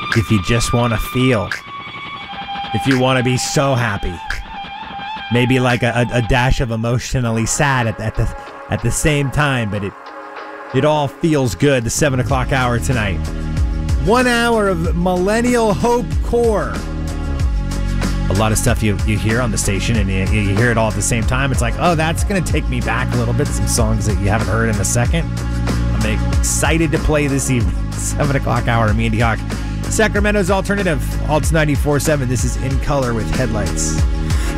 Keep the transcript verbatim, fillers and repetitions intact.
if you just want to feel, if you want to be so happy, maybe like a, a, a dash of emotionally sad at, at the at the same time, but it it all feels good. The seven o'clock hour tonight. One hour of Millennial Hope Core. A lot of stuff you, you hear on the station, and you, you hear it all at the same time. It's like, oh, that's going to take me back a little bit. Some songs that you haven't heard in a second. I'm excited to play this evening. seven o'clock hour, Mandy Hawk. Sacramento's Alternative, Alts ninety-four point seven. This is In Color with Headlights.